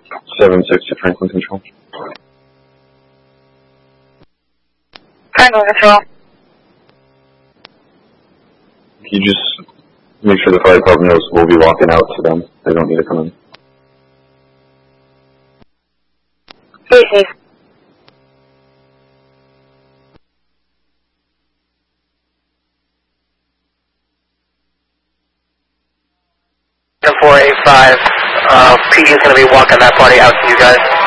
760 Franklin Control. Franklin Control. Can you just make sure the fire department knows we'll be walking out to them? They don't need to come in. Easy. $485, Pete is going to be walking that party out to you guys.